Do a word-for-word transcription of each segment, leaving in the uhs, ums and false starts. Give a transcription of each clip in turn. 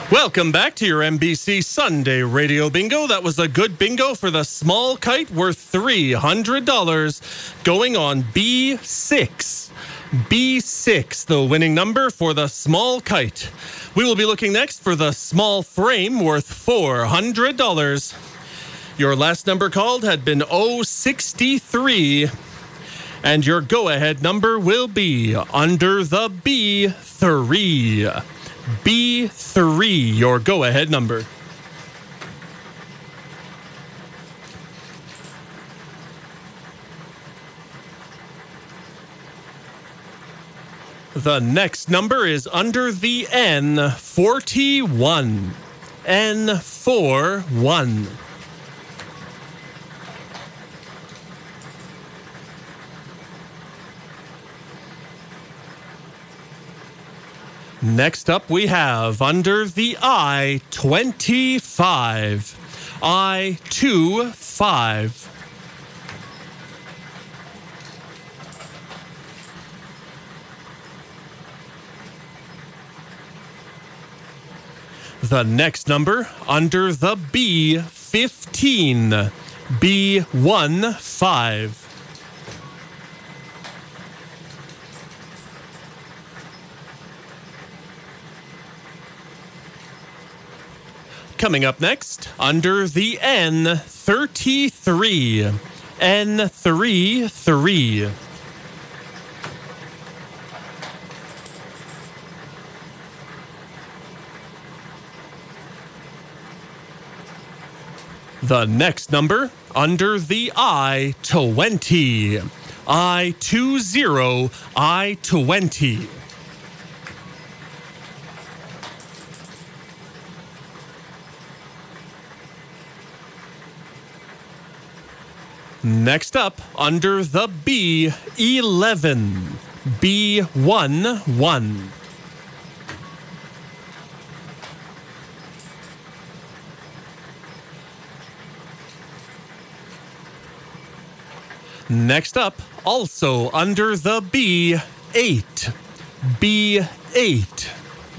Welcome back to your N B C Sunday Radio Bingo. That was a good bingo for the small kite worth three hundred dollars going on B six. B six, the winning number for the small kite. We will be looking next for the small frame worth four hundred dollars. Your last number called had been oh sixty-three. And your go-ahead number will be under the B three. B three, your go-ahead number. The next number is under the N forty-one. N forty-one. Next up, we have under the I twenty-five. I twenty-five. The next number under the B fifteen. B fifteen. Coming up next, under the N thirty-three. N thirty-three. The next number, under the I twenty. I twenty. I twenty. Next up, under the B eleven. B eleven. Next up, also under the B eight. B eight.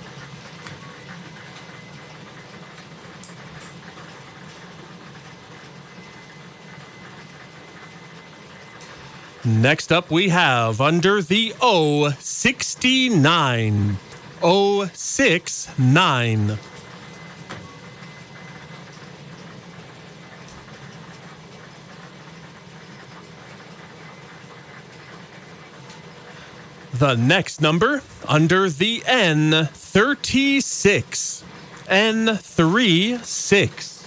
Next up, we have under the O sixty-nine. O sixty-nine. The next number, under the N thirty-six. N thirty-six.